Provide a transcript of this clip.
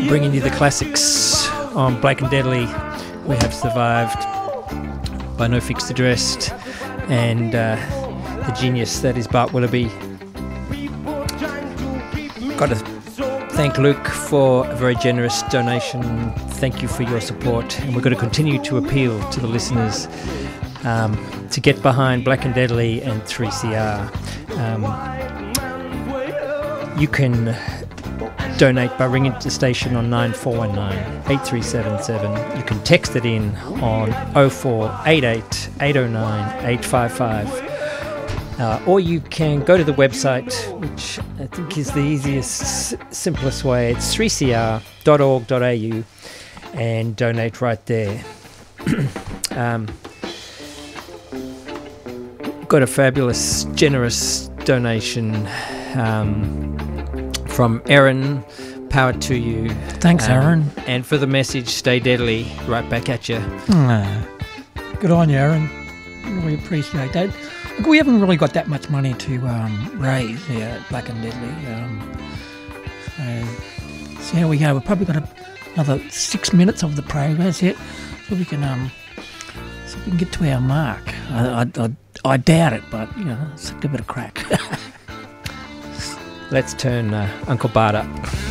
bringing you the classics on Black and Deadly. We have survived by No Fixed Address and the genius that is Bart Willoughby. Got to thank Luke for a very generous donation. Thank you for your support, and we're going to continue to appeal to the listeners to get behind Black and Deadly and 3CR. You can donate by ringing the station on 9419-8377. You can text it in on 0488 809 855. Or you can go to the website, which I think is the easiest, simplest way. It's 3cr.org.au and donate right there. Got a fabulous, generous donation from Aaron. Power to you. Thanks, Aaron. And for the message, stay deadly. Right back at you. Good on you, Aaron. Really appreciate that. Look, we haven't really got that much money to raise here at Black and Deadly. So here we go. We've probably got another 6 minutes of the progress yet, so we can get to our mark. I doubt it, but let's give it a crack. Let's turn Uncle Bart up.